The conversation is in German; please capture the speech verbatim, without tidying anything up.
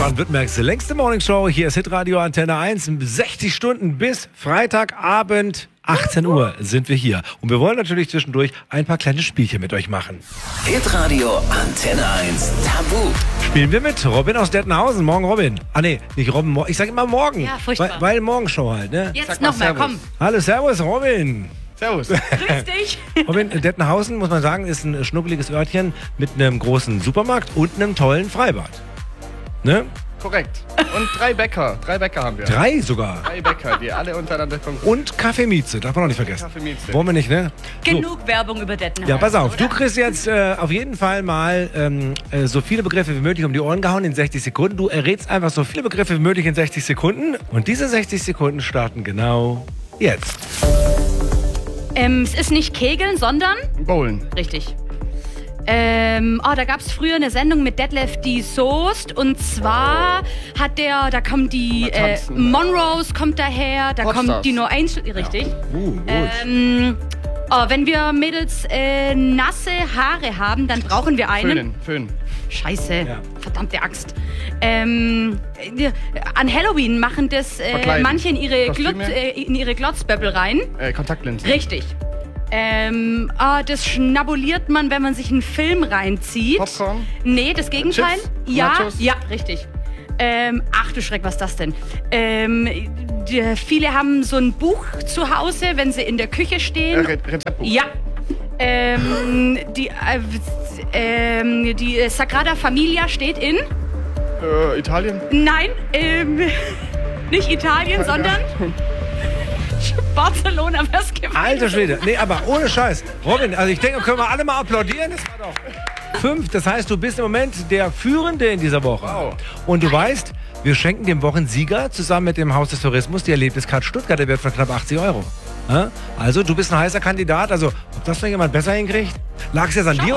Baden-Württembergs längste Morningshow. Hier ist Hitradio Antenne eins. sechzig Stunden bis Freitagabend achtzehn Uhr sind wir hier. Und wir wollen natürlich zwischendurch ein paar kleine Spielchen mit euch machen. Hitradio Antenne eins Tabu. Spielen wir mit Robin aus Dettenhausen. Morgen, Robin. Ah, nee, nicht Robin. Ich sag immer morgen. Ja, furchtbar. Weil, weil Morgenshow halt, ne? Jetzt nochmal, komm. Hallo, servus, Robin. Servus. Grüß dich. Robin, Dettenhausen, muss man sagen, ist ein schnuckeliges Örtchen mit einem großen Supermarkt und einem tollen Freibad. Ne? Korrekt. Und drei Bäcker. Drei Bäcker haben wir. Drei sogar. Drei Bäcker, die alle untereinander konkurrieren. Und Kaffee Mieze, darf man auch nicht vergessen. Kaffee Mieze. Wollen wir nicht, ne? Genug Werbung über Dettenhausen. Ja, pass auf, oder? du kriegst jetzt äh, auf jeden Fall mal ähm, äh, so viele Begriffe wie möglich um die Ohren gehauen in sechzig Sekunden. Du errätst einfach so viele Begriffe wie möglich in sechzig Sekunden. Und diese sechzig Sekunden starten genau jetzt. Ähm, es ist nicht Kegeln, sondern... Bowlen. Richtig. Ähm, oh, da gab es früher eine Sendung mit Detlef die Soest und zwar hat der, da kommt die Mal äh, tanzen. Monrose kommt daher, da Popstars. kommt die No Angel, richtig. Uh, gut. Ähm, oh, wenn wir Mädels äh, nasse Haare haben, dann brauchen wir einen. Föhnen. Föhn. Scheiße, Ja. verdammte Axt. Ähm, äh, an Halloween machen das äh, Verkleiden. manche in ihre, Kostüme? Glutz, äh, in ihre Glotzböppel rein. Äh, Kontaktlinsen. Richtig. Ähm, ah, das schnabuliert man, wenn man sich einen Film reinzieht. Popcorn? Nee, das Gegenteil. Chips? Ja, Nachos? ja, richtig. Ähm, ach du Schreck, was ist das denn? Ähm, die, viele haben so ein Buch zu Hause, wenn sie in der Küche Äh, stehen. Re Rezeptbuch. Ja. Ähm, die, äh, ähm, die äh, Sagrada Familia steht in? Äh, Italien? Nein, ähm, nicht Italien, sondern Barcelona. Was gewinnt? Alter Schwede. Nee, aber ohne Scheiß. Robin, also ich denke, können wir alle mal applaudieren. Das war doch fünf. Das heißt, du bist im Moment der Führende in dieser Woche. Wow. Und du weißt, wir schenken dem Wochensieger zusammen mit dem Haus des Tourismus die Erlebniskarte Stuttgart. Der Wert von knapp achtzig Euro. Ja? Also, du bist ein heißer Kandidat. Also, ob das noch jemand besser hinkriegt? Lag es jetzt an dir?